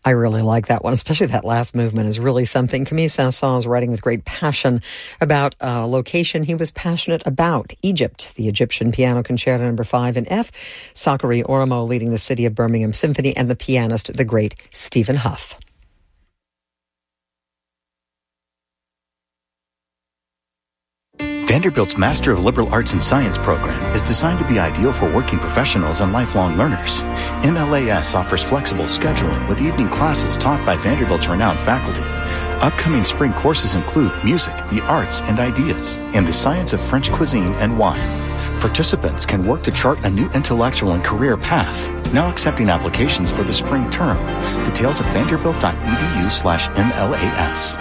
I really like that one, especially that last movement is really something. Camille Saint-Saëns is writing with great passion about a location he was passionate about, Egypt. The Egyptian Piano Concerto No. 5 in F, Sakari Oramo leading the City of Birmingham Symphony, and the pianist, the great Stephen Hough. Vanderbilt's Master of Liberal Arts and Science program is designed to be ideal for working professionals and lifelong learners. MLAS offers flexible scheduling with evening classes taught by Vanderbilt's renowned faculty. Upcoming spring courses include music, the arts and ideas, and the science of French cuisine and wine. Participants can work to chart a new intellectual and career path. Now accepting applications for the spring term. Details at vanderbilt.edu/MLAS.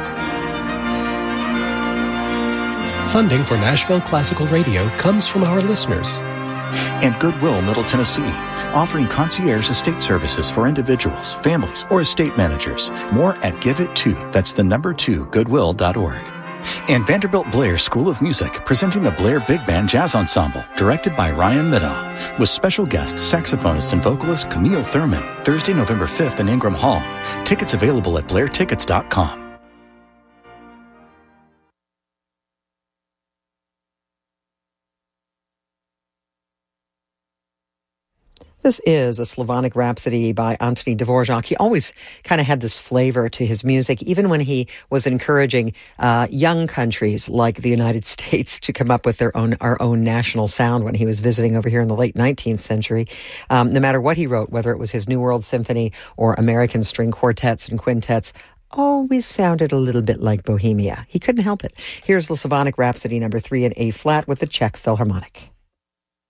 Funding for Nashville Classical Radio comes from our listeners. And Goodwill Middle Tennessee, offering concierge estate services for individuals, families, or estate managers. More at GiveIt2, that's the number 2, goodwill.org. And Vanderbilt Blair School of Music, presenting the Blair Big Band Jazz Ensemble, directed by Ryan Middaugh, with special guest saxophonist and vocalist Camille Thurman, Thursday, November 5th in Ingram Hall. Tickets available at blairtickets.com. This is a Slavonic Rhapsody by Anthony Dvorak. He always kind of had this flavor to his music, even when he was encouraging young countries like the United States to come up with our own national sound when he was visiting over here in the late 19th century. No matter what he wrote, whether it was his New World Symphony or American string quartets and quintets, always sounded a little bit like Bohemia. He couldn't help it. Here's the Slavonic Rhapsody No. 3 in A flat with the Czech Philharmonic.